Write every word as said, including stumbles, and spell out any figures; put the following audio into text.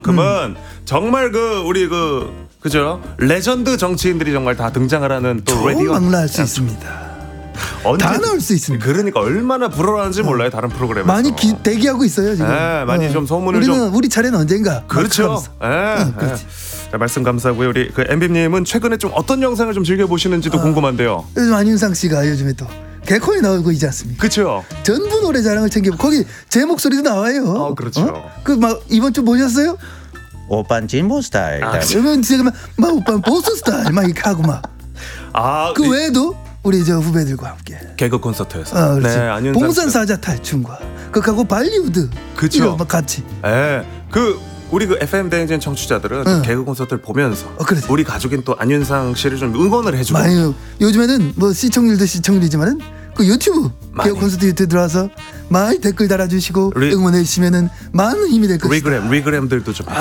그러면 음. 정말 그 우리 그 그죠 레전드 정치인들이 정말 다 등장을 하는 또 라디오 망라할 수 있습니다. 언제, 다 나올 수 있습니다. 그러니까 얼마나 불어하는지 몰라요. 다른 프로그램에서 많이 기, 대기하고 있어요 지금. 네, 많이 어. 좀 소문을 우리는 좀 우리 차례는 언젠가. 그렇죠. 네, 네. 그렇지. 자, 말씀 감사하고요. 우리 그 엠비님은 최근에 좀 어떤 영상을 좀 즐겨 보시는지도 어. 궁금한데요. 요즘 안윤상 씨가 요즘에 또 개콘이 나오고 있지 않습니까? 그렇죠. 전부 노래 자랑을 챙겨 거기 제 목소리도 나와요. 어, 그렇죠. 어? 그 막 이번 주 보셨어요? 오빤 진보 스타일. 아, 그러면 지금 막 오빠 보스 스타일 막 이렇게 하고 막. 아, 그 이, 외에도 우리 저 후배들과 함께 개그 콘서트에서. 어, 그렇지. 네, 안윤상 봉선사자 탈춤과 그하고 발리우드. 그렇죠. 막 같이. 네, 그 우리 그 에프엠 대행진 청취자들은 어. 개그 콘서트를 보면서 어, 우리 가족인 또 안윤상 씨를 좀 응원을 해주고. 많이 요즘에는 뭐 시청률도 시청률이지만은 그 유튜브 많이. 개그 콘서트 유튜브 들어와서 많이 댓글 달아주시고 리, 응원해 주시면은 많은 힘이 될 것입니다. 리그램 리그램들도 좀.